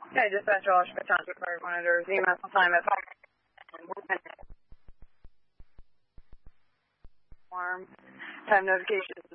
Okay, dispatch all Spectacular Fire Monitors, EMS time at 5. Alarm. Time notification